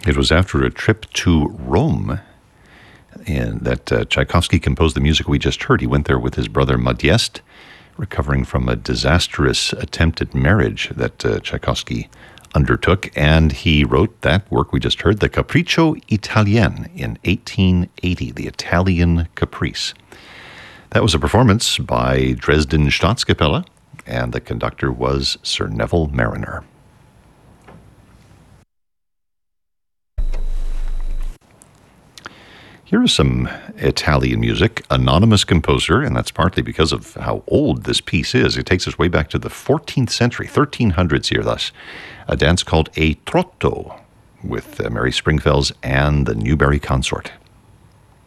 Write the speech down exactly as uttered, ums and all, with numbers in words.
It was after a trip to Rome and that uh, Tchaikovsky composed the music we just heard. He went there with his brother Modeste, recovering from a disastrous attempted marriage that uh, Tchaikovsky undertook, and he wrote that work we just heard, the Capriccio Italien, in eighteen eighty, the Italian Caprice. That was a performance by Dresden Staatskapelle, and the conductor was Sir Neville Marriner. Here is some Italian music, anonymous composer, and that's partly because of how old this piece is. It takes us way back to the fourteenth century, thirteen hundreds here thus. A dance called a trotto with uh, Mary Springfells and the Newberry Consort.